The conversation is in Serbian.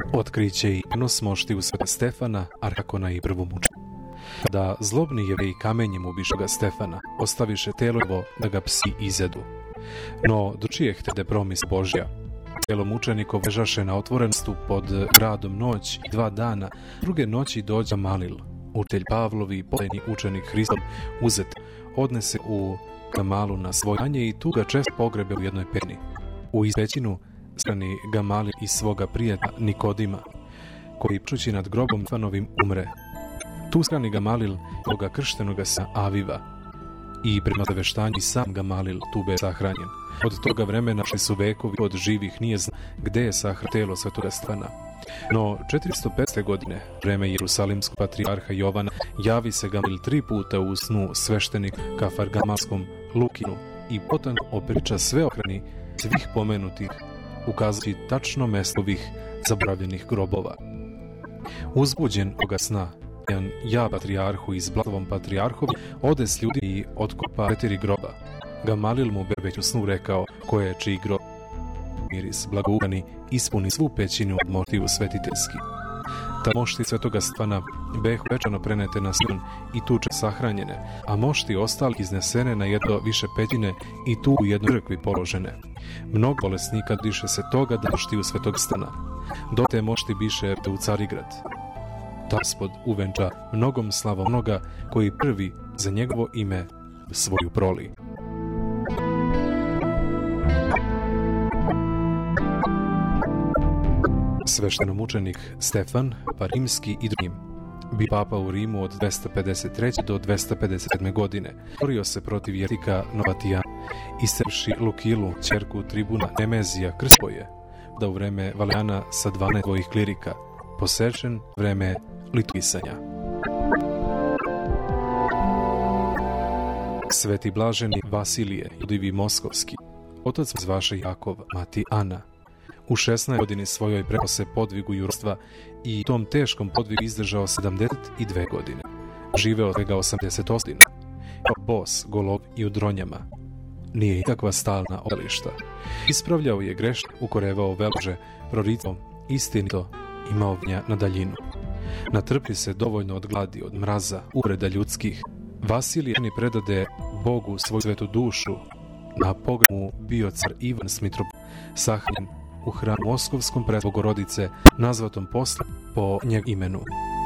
Otkriće i prenos moštiju sveta Stefana, Arkakona i prvomučenika. Kada zlobni jevreji kamenjem ubišoga Stefana, ostaviše telo da ga psi izedu. No, drugačije htede promis Božja. Telo mučenikov ležaše na otvoren stup pod gradom noć i 2 dana. Druge noći dođa Gamalil, učitelj Pavlovi, posljednji učenik Hristov, uzet, odnese u Gamalu na svoje manje i tu ga često pogrebe u jednoj peni. U ispećinu strani Gamalil i svoga prijatelja Nikodima, koji čući nad grobom Stefanovim umre. Tu strani Gamalil toga krštenoga sa Aviva i prema zaveštanju i sam Gamalil tu be sahranjen. Od toga vremena šli su vekovi, od živih nije zna gde je sahranjeno telo svetoga Stefana. No, 405. godine, vreme Jerusalimskog patrijarha Jovana, javi se Gamalil 3 puta u snu sveštenik Kafargamalskom Lukinu i potanko opriča sve ohrani svih pomenutih, ukazujući tačno mesto ovih zaboravljenih grobova. Uzbuđen ovoga sna, ja patrijarhu i s Blatovom patrijarhovi ode s ljudi i otkopa 4 groba. Gamalil mu već u snu rekao ko je čiji grob. Miris blagougani ispuni svu pećinu od moštiju svetiteljski. Ta mošti svetoga Stefana behu večano prenete na Sion i tuče sahranjene, a mošti ostali iznesene na jedno više pećine i tu u jednoj crkvi položene. Mnogo bolesnika diše se toga da moštiju svetog Stefana. Do te mošti biše u Carigrad. Gospod uvenča mnogom slavom onoga koji prvi za njegovo ime svoju proli. Sveštenomučenik Stefan, pa rimski i drugim, bio papa u Rimu od 253. do 257. godine. Borio se protiv jeretika Novatijana, istrpši Lukilu, ćerku tribuna Nemezija Krspoje, da u vreme Valijana sa 12 svojih klirika, posečen vreme liturgisanja. Sveti blaženi Vasilije, judivi Moskovski, otac zvaše Jakov, mati Ana, u 16 godini svojoj preko se podvigu jurstva i tom teškom podvigu izdržao 72 godine. Živeo svega 88 godina. Bos, golov i u dronjama. Nije ikakva stalna odališta. Ispravljao je greške, ukorevao velže, proricao istinito, imao gnja na daljinu. Natrpi se dovoljno od gladi, od mraza, uvreda ljudskih. Vasilije predade Bogu svoju svetu dušu. Na pogromu bio car Ivan Smitrop, sahranjen u hramu Moskovskom pred Bogorodice, nazvatom posle po njegovom imenu.